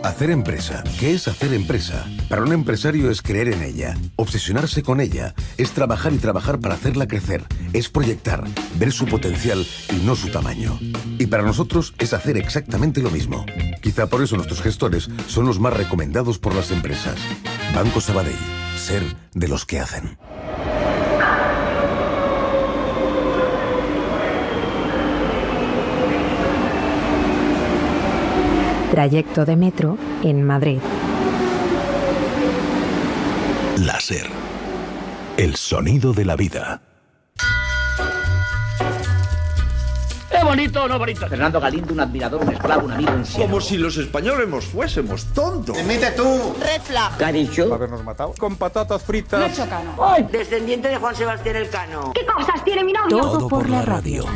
Hacer empresa. ¿Qué es hacer empresa? Para un empresario es creer en ella, obsesionarse con ella, es trabajar y trabajar para hacerla crecer, es proyectar, ver su potencial y no su tamaño. Y para nosotros es hacer exactamente lo mismo. Quizá por eso nuestros gestores son los más recomendados por las empresas. Banco Sabadell. Ser de los que hacen. Trayecto de metro en Madrid. Láser. El sonido de la vida. ¿Es bonito o no bonito? Fernando Galindo, un admirador, un esclavo, un amigo, un siervo. Como si los españoles fuésemos tontos. Emite tú. Red flag. ¿Qué ha dicho? Habernos matado. Con patatas fritas. Nacho Cano. Descendiente de Juan Sebastián Elcano. ¿Qué cosas tiene mi novio? Todo por la radio.